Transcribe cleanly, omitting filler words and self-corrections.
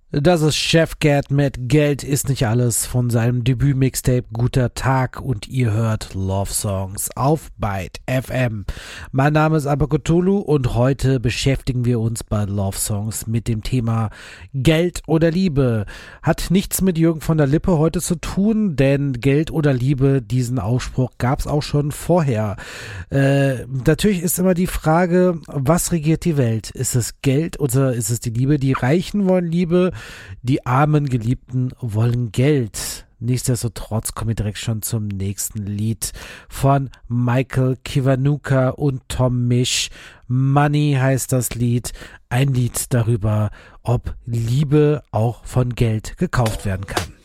Das ist Chef Cat mit Geld ist nicht alles von seinem Debüt-Mixtape Guter Tag und ihr hört Love Songs auf Byte FM. Mein Name ist Abakotulu und heute beschäftigen wir uns bei Love Songs mit dem Thema Geld oder Liebe. Hat nichts mit Jürgen von der Lippe heute zu tun, denn Geld oder Liebe, diesen Ausspruch gab es auch schon vorher. Natürlich ist immer die Frage, was regiert die Welt? Ist es Geld oder ist es die Liebe? Die Reichen wollen Liebe, die armen Geliebten wollen Geld. Nichtsdestotrotz kommen wir direkt schon zum nächsten Lied von Michael Kiwanuka und Tom Misch. Money heißt das Lied. Ein Lied darüber, ob Liebe auch von Geld gekauft werden kann.